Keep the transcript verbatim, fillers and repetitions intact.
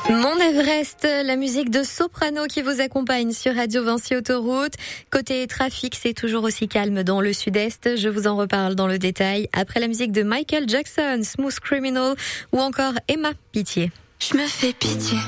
Mont Everest, la musique de Soprano qui vous accompagne sur Radio Vinci Autoroute. Côté trafic, c'est toujours aussi calme dans le sud-est. Je vous en reparle dans le détail après la musique de Michael Jackson, Smooth Criminal ou encore Emma, Pitié. Je me fais pitié.